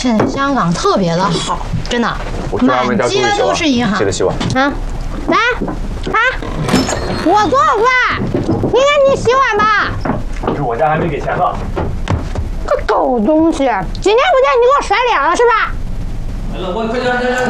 现在香港特别的好，真的，满街都是银行。 谁的洗碗？ 啊，来，我做饭，应该你洗碗吧？ 是我家还没给钱呢。 个狗东西，今天不见你给我甩脸了是吧？ 我快点！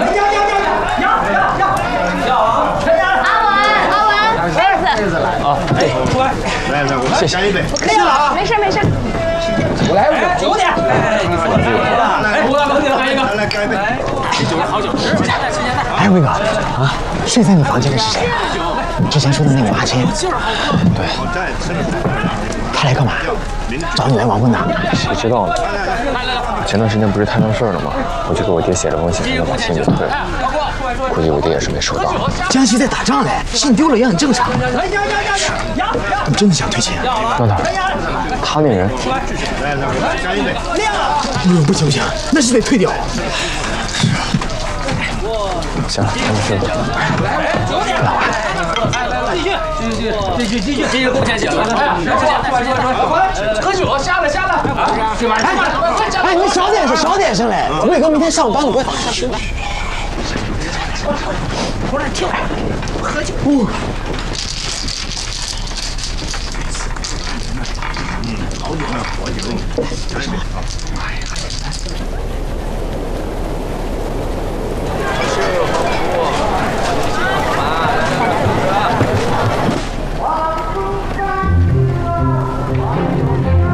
要啊！ 阿文， 妹子来啊！哎，出来！ 来，我谢谢一杯。 我可以了，没事。 我来，9点。哎，你说来，吴大哥，你来一个。来，干一杯。好酒，时间带。 哎，魏哥啊，睡在你房间的是谁啊？你之前说的那个马千。对。他来干嘛？找你来玩问呢？ 谁知道呢？前段时间不是摊上事儿了吗？我就给我爹写了封信，让他把信给退了。估计我爹也是没收到。 江西在打仗嘞，信丢了也很正常。是，你真的想退钱？ 那当然，他那人。 不行，那是得退掉。 行了，咱们睡吧。 老王， 继续，贡献起来。喝酒，下来。 哎，你少点声嘞！魏哥明天上午帮你过来。 过来听，喝酒。 好酒，